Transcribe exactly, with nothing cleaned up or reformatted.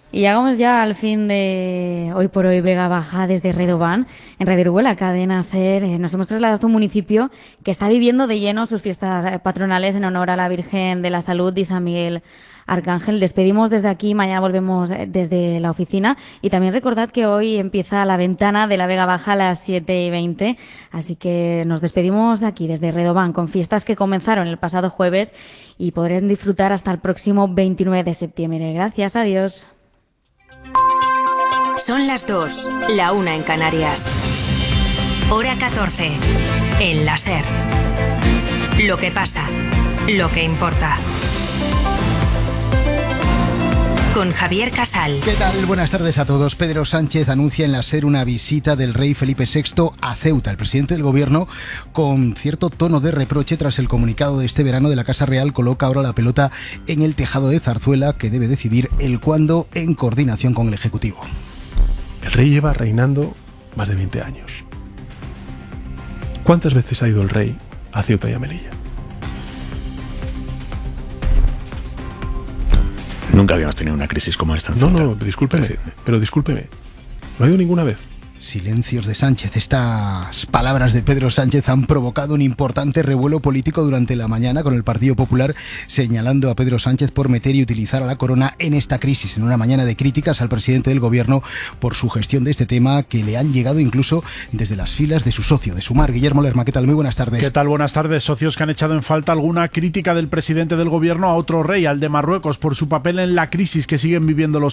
Y llegamos ya al fin de Hoy por Hoy Vega Baja desde Redován. En Radio Uruguay, cadena SER, eh, nos hemos trasladado hasta un municipio que está viviendo de lleno sus fiestas patronales en honor a la Virgen de la Salud y San Miguel Arcángel. Despedimos desde aquí, mañana volvemos desde la oficina. Y también recordad que hoy empieza la ventana de la Vega Baja a las siete y veinte. Así que nos despedimos de aquí, desde Redován, con fiestas que comenzaron el pasado jueves y podrán disfrutar hasta el próximo veintinueve de septiembre. Gracias, adiós. Son las dos, la una en Canarias. Hora catorce, en la SER. Lo que pasa, lo que importa. Con Javier Casal. ¿Qué tal? Buenas tardes a todos. Pedro Sánchez anuncia en la SER una visita del rey Felipe sexto a Ceuta. El presidente del gobierno, con cierto tono de reproche tras el comunicado de este verano de la Casa Real, coloca ahora la pelota en el tejado de Zarzuela, que debe decidir el cuándo en coordinación con el Ejecutivo. El rey lleva reinando más de veinte años. ¿Cuántas veces ha ido el rey a Ceuta y a Melilla? Nunca habíamos tenido una crisis como esta en No, Ceuta. no, discúlpeme, pero discúlpeme. ¿No ha ido ninguna vez? Silencios de Sánchez. Estas palabras de Pedro Sánchez han provocado un importante revuelo político durante la mañana, con el Partido Popular señalando a Pedro Sánchez por meter y utilizar a la corona en esta crisis, en una mañana de críticas al presidente del gobierno por su gestión de este tema, que le han llegado incluso desde las filas de su socio, de Sumar. Guillermo Lerma, ¿qué tal? Muy buenas tardes. ¿Qué tal? Buenas tardes. Socios que han echado en falta alguna crítica del presidente del gobierno a otro rey, al de Marruecos, por su papel en la crisis que siguen viviendo los